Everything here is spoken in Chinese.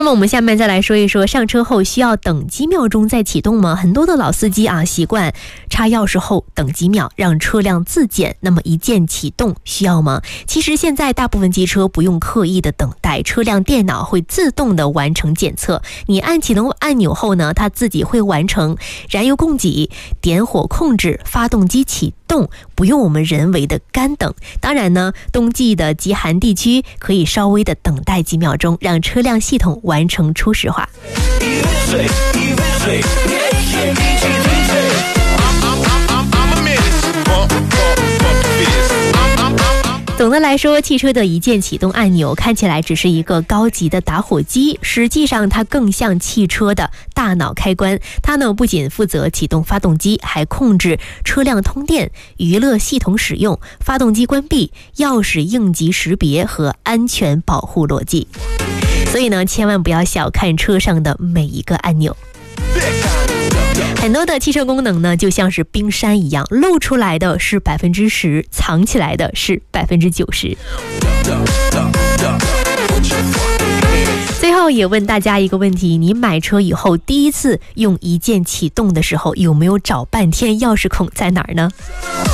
那么我们下面再来说一说，上车后需要等几秒钟再启动吗？很多的老司机啊，习惯插钥匙后等几秒，让车辆自检。那么一键启动需要吗？其实现在大部分机车不用刻意的等待，车辆电脑会自动的完成检测。你按启动按钮后呢，它自己会完成燃油供给、点火控制、发动机启动，不用我们人为的干等。当然呢，冬季的极寒地区可以稍微的等待几秒钟，让车辆系统完成初始化。总的来说，汽车的一键启动按钮看起来只是一个高级的打火机，实际上它更像汽车的大脑开关。它呢不仅负责启动发动机，还控制车辆通电、娱乐系统使用、发动机关闭、钥匙应急识别和安全保护逻辑。所以呢，千万不要小看车上的每一个按钮。很多的汽车功能呢，就像是冰山一样，露出来的是10%，藏起来的是90%。最后也问大家一个问题，你买车以后第一次用一键启动的时候，有没有找半天钥匙孔在哪儿呢？